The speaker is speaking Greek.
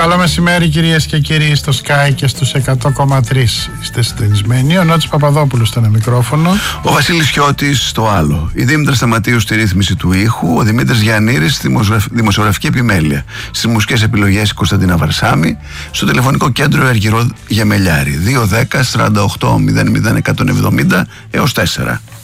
Καλό μεσημέρι κυρίες και κύριοι στο Sky και στους 100,3. Είστε συντονισμένοι. Ο Νότης Παπαδόπουλος στο ένα μικρόφωνο. Ο Βασίλης Χιώτης στο άλλο. Η Δήμητρα Σταματίου στη ρύθμιση του ήχου. Ο Δημήτρης Γιαννήρης στη δημοσιογραφική επιμέλεια. Στις μουσικές επιλογές Κωνσταντίνα Βαρσάμη. Στο τηλεφωνικό κέντρο Αργυρό Γεμελιάρη. 210 48 00 170 έως 4.